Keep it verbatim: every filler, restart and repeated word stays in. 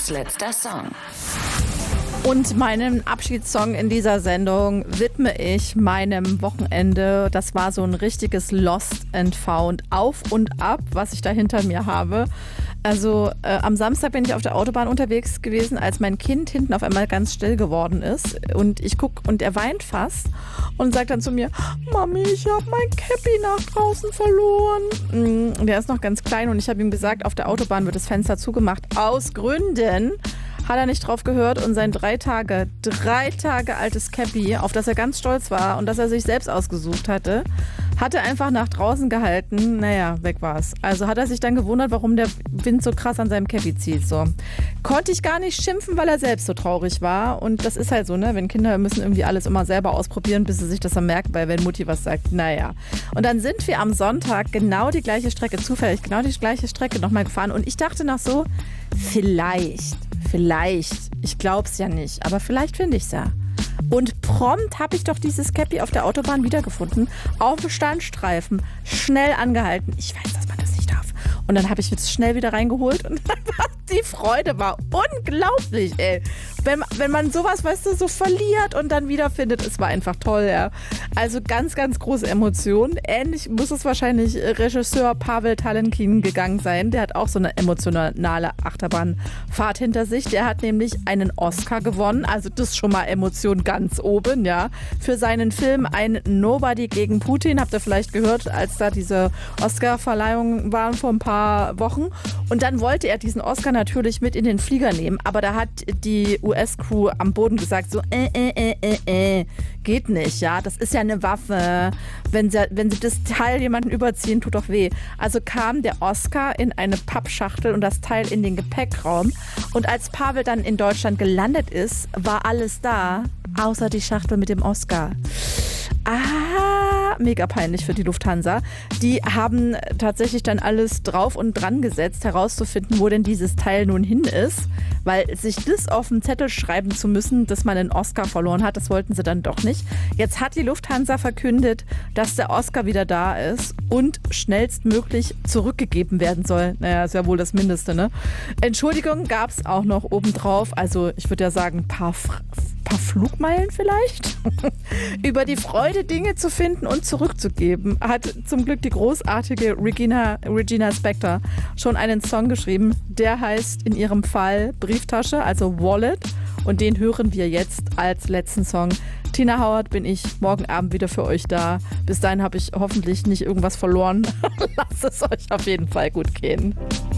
Stars letzter Song. Und meinen Abschiedssong in dieser Sendung widme ich meinem Wochenende. Das war so ein richtiges Lost and Found, auf und ab, was ich da hinter mir habe. Also äh, am Samstag bin ich auf der Autobahn unterwegs gewesen, als mein Kind hinten auf einmal ganz still geworden ist. Und ich gucke und er weint fast und sagt dann zu mir, Mami, ich habe mein Käppi nach draußen verloren. Und der ist noch ganz klein und ich habe ihm gesagt, auf der Autobahn wird das Fenster zugemacht. Aus Gründen. Hat er nicht drauf gehört und sein drei Tage, drei Tage altes Käppi, auf das er ganz stolz war und das er sich selbst ausgesucht hatte, hat er einfach nach draußen gehalten. Naja, weg war's. Also hat er sich dann gewundert, warum der Wind so krass an seinem Käppi zieht. So. Konnte ich gar nicht schimpfen, weil er selbst so traurig war. Und das ist halt so, ne? Wenn Kinder müssen irgendwie alles immer selber ausprobieren, bis sie sich das dann merken, weil wenn Mutti was sagt, naja. Und dann sind wir am Sonntag genau die gleiche Strecke, zufällig genau die gleiche Strecke nochmal gefahren. Und ich dachte noch so, vielleicht, vielleicht, ich glaub's ja nicht, aber vielleicht finde ich's ja. Und prompt habe ich doch dieses Käppi auf der Autobahn wiedergefunden, auf dem Standstreifen, schnell angehalten. Ich weiß, dass man das nicht darf. Und dann habe ich es schnell wieder reingeholt und die Freude war unglaublich, ey. Wenn, wenn man sowas, weißt du, so verliert und dann wiederfindet, es war einfach toll, ja. Also ganz, ganz große Emotionen. Ähnlich muss es wahrscheinlich Regisseur Pavel Talenkin gegangen sein. Der hat auch so eine emotionale Achterbahnfahrt hinter sich. Der hat nämlich einen Oscar gewonnen, also das schon mal Emotion ganz oben, ja. Für seinen Film Ein Nobody gegen Putin, habt ihr vielleicht gehört, als da diese Oscar-Verleihungen waren vor ein paar Wochen. Und dann wollte er diesen Oscar natürlich mit in den Flieger nehmen, aber da hat die U S-Crew am Boden gesagt, so äh, äh, äh, äh, äh, geht nicht, ja, das ist ja eine Waffe. Wenn sie, wenn sie das Teil jemanden überziehen, tut doch weh. Also kam der Oscar in eine Pappschachtel und das Teil in den Gepäckraum. Und als Pavel dann in Deutschland gelandet ist, war alles da, außer die Schachtel mit dem Oscar. Ah, mega peinlich für die Lufthansa. Die haben tatsächlich dann alles drauf und dran gesetzt, herauszufinden, wo denn dieses Teil nun hin ist. Weil sich das auf den Zettel schreiben zu müssen, dass man einen Oscar verloren hat, das wollten sie dann doch nicht. Jetzt hat die Lufthansa verkündet, dass der Oscar wieder da ist und schnellstmöglich zurückgegeben werden soll. Naja, ist ja wohl das Mindeste, ne? Entschuldigung gab es auch noch obendrauf. Also ich würde ja sagen, ein paar, paar Flugmeilen vielleicht. Über die Freude, Dinge zu finden und zurückzugeben, hat zum Glück die großartige Regina, Regina Spektor schon einen Song geschrieben. Der heißt in ihrem Fall Brieftasche, also Wallet. Und den hören wir jetzt als letzten Song. Tina Howard bin ich morgen Abend wieder für euch da. Bis dahin habe ich hoffentlich nicht irgendwas verloren. Lasst es euch auf jeden Fall gut gehen.